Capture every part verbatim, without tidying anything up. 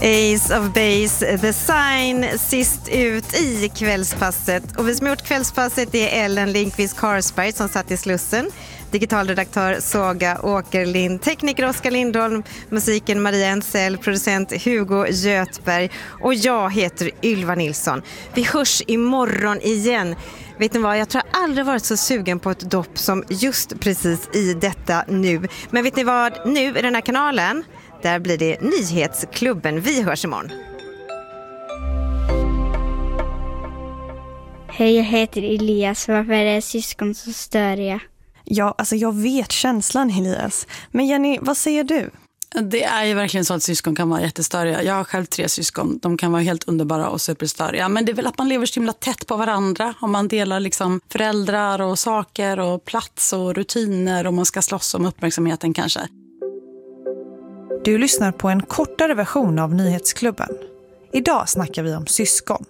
Ace of Base, The Sign, sist ut i kvällspasset. Och vi som gjort kvällspasset är Ellen Lindqvist Karsberg som satt i Slussen, digitalredaktör Saga Åkerlind, tekniker Oskar Lindholm, musiken Maria Ensel, producent Hugo Götberg och jag heter Ylva Nilsson. Vi hörs imorgon igen. Vet ni vad, jag tror jag aldrig varit så sugen på ett dopp som just precis i detta nu. Men vet ni vad, nu i den här kanalen, där blir det Nyhetsklubben. Vi hörs imorgon. Hej, jag heter Elias. Varför är det syskon så störiga? Ja, alltså jag vet känslan, Elias. Men Jenny, vad säger du? Det är ju verkligen så att syskon kan vara jättestöriga. Jag har själv tre syskon. De kan vara helt underbara och superstöriga. Men det är väl att man lever så himla tätt på varandra. Om man delar liksom föräldrar och saker och plats och rutiner. Och man ska slåss om uppmärksamheten kanske. Du lyssnar på en kortare version av Nyhetsklubben. Idag snackar vi om syskon.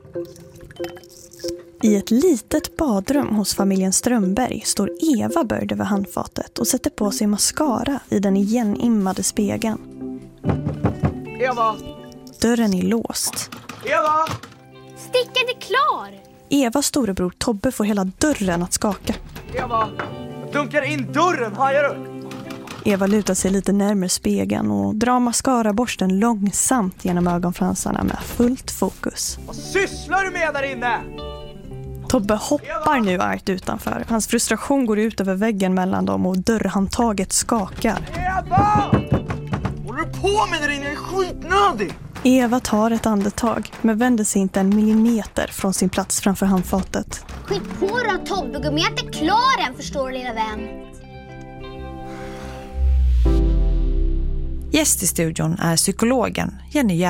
I ett litet badrum hos familjen Strömberg står Eva böjd över handfatet och sätter på sig mascara i den igenimmade spegeln. Eva! Dörren är låst. Eva! Stickan är klar! Evas storebror Tobbe får hela dörren att skaka. Eva! Jag dunkar in dörren, hajar du? Eva lutar sig lite närmare spegeln och drar mascaraborsten långsamt genom ögonfransarna med fullt fokus. Vad sysslar du med där inne? Tobbe hoppar nu argt utanför. Hans frustration går ut över väggen mellan dem och dörrhandtaget skakar. Eva! Håller du på med där inne? Jag är skitnödig! Eva tar ett andetag men vänder sig inte en millimeter från sin plats framför handfatet. Skit på då, Tobbe. Gå med att det är klar än, förstår du, lilla vän. Gäst i studion är psykologen Jenny Järn.